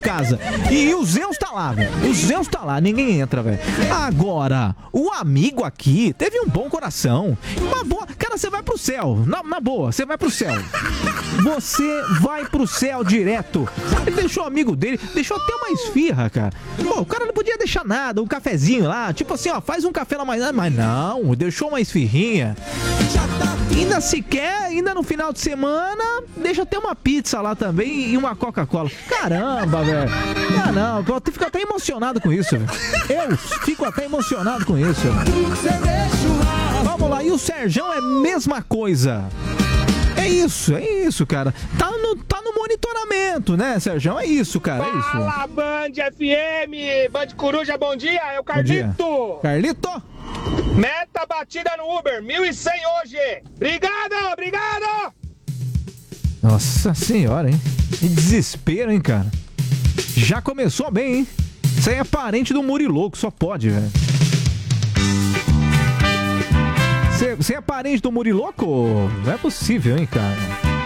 casa. E o Zeus tá lá, velho. O Zeus tá lá, ninguém entra, velho. Agora, o amigo aqui teve um bom coração. Uma boa. Cara, você vai pro céu. Na boa, você vai pro céu. Você vai pro céu direto. Ele deixou o amigo dele, deixou até uma esfirra, cara. Pô, o cara não podia deixar nada, um cafezinho lá. Tipo assim, ó, faz um café na manhã. Mas não, deixou uma esfirrinha. Ainda no final de semana, deixa até uma pizza lá também e uma Coca-Cola. Caramba, velho. Ah, não, eu fico até emocionado com isso, velho. Eu fico até emocionado com isso, velho. Vamos lá, e o Serjão é a mesma coisa. É isso, cara. Tá no monitoramento, né, Serjão? É isso, cara, é isso. Fala, Band FM, Band Coruja, bom dia, é o Carlito. Carlito? Meta batida no Uber, 1.100 hoje. Obrigado. Nossa senhora, hein? Que desespero, hein, cara? Já começou bem, hein? Isso aí é parente do Muriloco, só pode, velho. Você é parente do Muriloco? Não é possível, hein, cara?